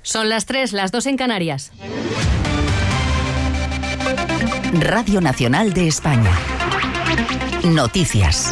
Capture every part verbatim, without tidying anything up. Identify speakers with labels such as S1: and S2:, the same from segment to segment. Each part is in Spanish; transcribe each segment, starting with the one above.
S1: Son las tres, las dos en Canarias.
S2: Radio Nacional de España. Noticias.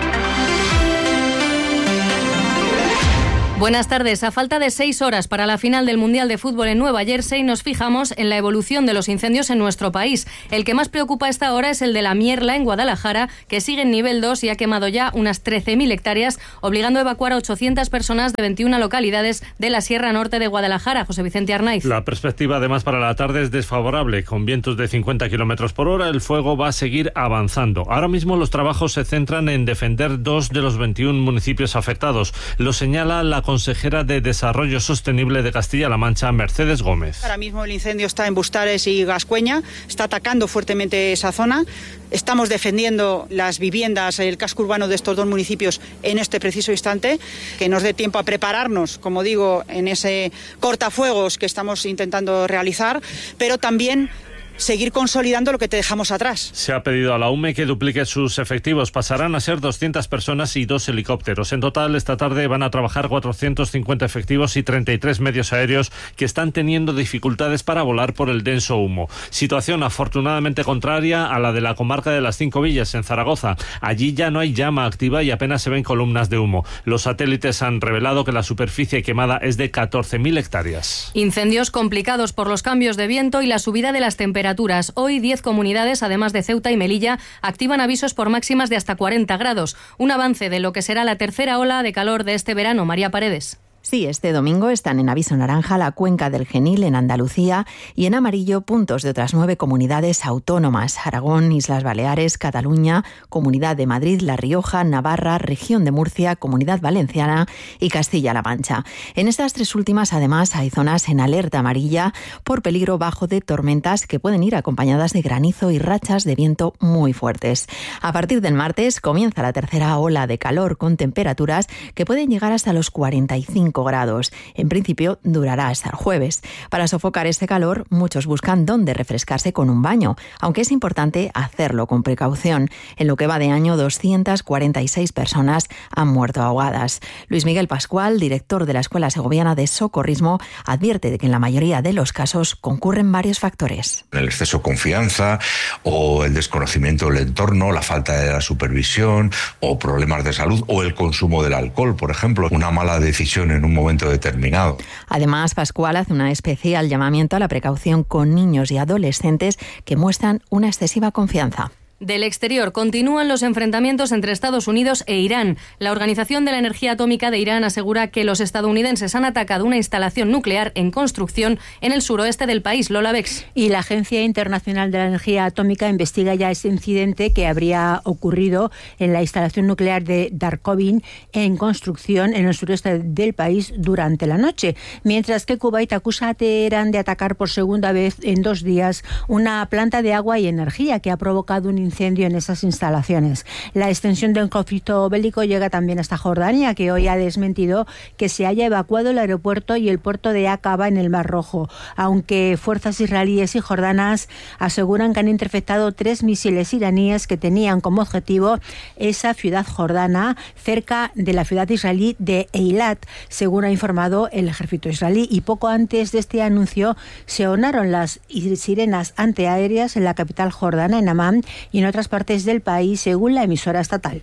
S1: Buenas tardes. A falta de seis horas para la final del Mundial de Fútbol en Nueva Jersey, nos fijamos en la evolución de los incendios en nuestro país. El que más preocupa a esta hora es el de la Mierla, en Guadalajara, que sigue en nivel dos y ha quemado ya unas trece mil hectáreas, obligando a evacuar a ochocientas personas de veintiuna localidades de la Sierra Norte de Guadalajara. José Vicente Arnaiz.
S3: La perspectiva, además, para la tarde es desfavorable. Con vientos de cincuenta kilómetros por hora, el fuego va a seguir avanzando. Ahora mismo los trabajos se centran en defender dos de los veintiún municipios afectados. Lo señala la consejera de Desarrollo Sostenible de Castilla-La Mancha, Mercedes Gómez.
S4: Ahora mismo el incendio está en Bustares y Gascueña, está atacando fuertemente esa zona. Estamos defendiendo las viviendas, el casco urbano de estos dos municipios en este preciso instante, que nos dé tiempo a prepararnos, como digo, en ese cortafuegos que estamos intentando realizar, pero también seguir consolidando lo que te dejamos atrás.
S3: Se ha pedido a la U M E que duplique sus efectivos. Pasarán a ser doscientas personas y dos helicópteros. En total, esta tarde van a trabajar cuatrocientos cincuenta efectivos y treinta y tres medios aéreos que están teniendo dificultades para volar por el denso humo. Situación afortunadamente contraria a la de la comarca de las Cinco Villas, en Zaragoza. Allí ya no hay llama activa y apenas se ven columnas de humo. Los satélites han revelado que la superficie quemada es de catorce mil hectáreas.
S1: Incendios complicados por los cambios de viento y la subida de las temperaturas. Hoy diez comunidades, además de Ceuta y Melilla, activan avisos por máximas de hasta cuarenta grados. Un avance de lo que será la tercera ola de calor de este verano. María Paredes.
S5: Sí, este domingo están en aviso naranja la cuenca del Genil en Andalucía y en amarillo puntos de otras nueve comunidades autónomas: Aragón, Islas Baleares, Cataluña, Comunidad de Madrid, La Rioja, Navarra, Región de Murcia, Comunidad Valenciana y Castilla-La Mancha. En estas tres últimas, además, hay zonas en alerta amarilla por peligro bajo de tormentas que pueden ir acompañadas de granizo y rachas de viento muy fuertes. A partir del martes comienza la tercera ola de calor con temperaturas que pueden llegar hasta los cuarenta y cinco grados. En principio durará hasta el jueves. Para sofocar este calor, muchos buscan dónde refrescarse con un baño, aunque es importante hacerlo con precaución. En lo que va de año, doscientas cuarenta y seis personas han muerto ahogadas. Luis Miguel Pascual, director de la Escuela Segoviana de Socorrismo, advierte de que en la mayoría de los casos concurren varios factores.
S6: El exceso de confianza o el desconocimiento del entorno, la falta de la supervisión o problemas de salud o el consumo del alcohol, por ejemplo, una mala decisión en un momento determinado.
S5: Además, Pascual hace un especial llamamiento a la precaución con niños y adolescentes que muestran una excesiva confianza.
S1: Del exterior continúan los enfrentamientos entre Estados Unidos e Irán. La Organización de la Energía Atómica de Irán asegura que los estadounidenses han atacado una instalación nuclear en construcción en el suroeste del país. Lola Bex.
S7: Y la Agencia Internacional de la Energía Atómica investiga ya ese incidente que habría ocurrido en la instalación nuclear de Darkovin en construcción en el sureste del país durante la noche. Mientras que Kuwait acusa a Teherán de atacar por segunda vez en dos días una planta de agua y energía que ha provocado un incendio en esas instalaciones. La extensión del conflicto bélico llega también hasta Jordania, que hoy ha desmentido que se haya evacuado el aeropuerto y el puerto de Aqaba en el Mar Rojo, aunque fuerzas israelíes y jordanas aseguran que han interceptado tres misiles iraníes que tenían como objetivo esa ciudad jordana cerca de la ciudad israelí de Eilat, según ha informado el ejército israelí. Y poco antes de este anuncio se sonaron las sirenas antiaéreas en la capital jordana, en Amán, y en otras partes del país, según la emisora estatal.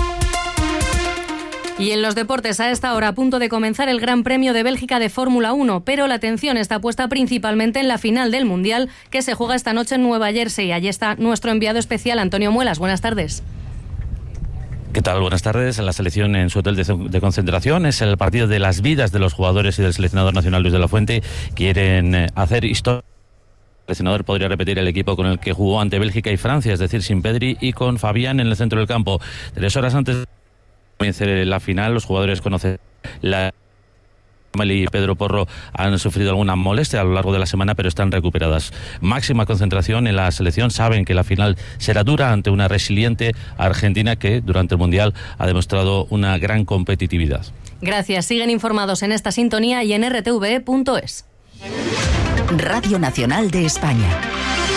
S1: Y en los deportes, a esta hora a punto de comenzar el Gran Premio de Bélgica de Fórmula uno, pero la atención está puesta principalmente en la final del Mundial que se juega esta noche en Nueva Jersey. Allí está nuestro enviado especial, Antonio Muelas. Buenas tardes.
S8: ¿Qué tal? Buenas tardes. La selección en su hotel de, de concentración es el partido de las vidas de los jugadores y del seleccionador nacional Luis de la Fuente. Quieren hacer historia. El seleccionador podría repetir el equipo con el que jugó ante Bélgica y Francia, es decir, sin Pedri y con Fabián en el centro del campo. Tres horas antes de comience la final, los jugadores conocen la... y Pedro Porro han sufrido alguna molestia a lo largo de la semana, pero están recuperadas. Máxima concentración en la selección. Saben que la final será dura ante una resiliente Argentina que durante el Mundial ha demostrado una gran competitividad.
S1: Gracias. Siguen informados en esta sintonía y en r t v e punto es.
S2: Radio Nacional de España.